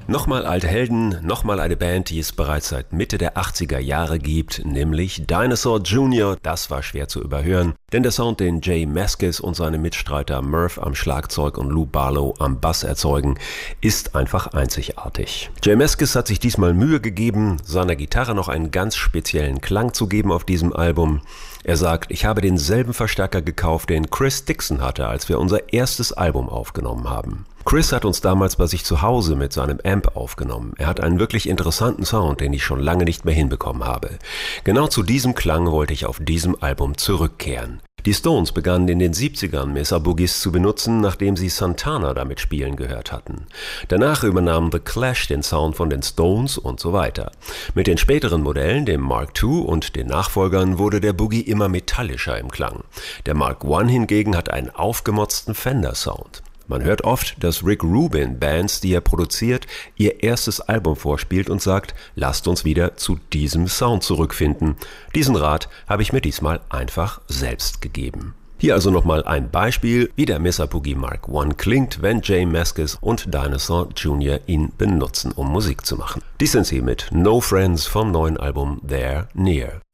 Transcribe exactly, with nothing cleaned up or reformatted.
Nochmal alte Helden, nochmal eine Band, die es bereits seit Mitte der achtziger Jahre gibt, nämlich Dinosaur Junior. Das war schwer zu überhören, denn der Sound, den J Mascis und seine Mitstreiter Murph am Schlagzeug und Lou Barlow am Bass erzeugen, ist einfach einzigartig. J Mascis hat sich diesmal Mühe gegeben, seiner Gitarre noch einen ganz speziellen Klang zu geben auf diesem Album. Er sagt, ich habe denselben Verstärker gekauft, den Chris Dixon hatte, als wir unser erstes Album aufgenommen haben. Chris hat uns damals bei sich zu Hause mit seinem Amp aufgenommen. Er hat einen wirklich interessanten Sound, den ich schon lange nicht mehr hinbekommen habe. Genau zu diesem Klang wollte ich auf diesem Album zurückkehren. Die Stones begannen in den siebzigern Mesa Boogies zu benutzen, nachdem sie Santana damit spielen gehört hatten. Danach übernahm The Clash den Sound von den Stones und so weiter. Mit den späteren Modellen, dem Mark zwei und den Nachfolgern, wurde der Boogie immer metallischer im Klang. Der Mark eins hingegen hat einen aufgemotzten Fender-Sound. Man hört oft, dass Rick Rubin Bands, die er produziert, ihr erstes Album vorspielt und sagt, lasst uns wieder zu diesem Sound zurückfinden. Diesen Rat habe ich mir diesmal einfach selbst gegeben. Hier also nochmal ein Beispiel, wie der Mesa Boogie Mark eins klingt, wenn J Mascis und Dinosaur Junior ihn benutzen, um Musik zu machen. Dies sind sie mit No Friends vom neuen Album They're Near.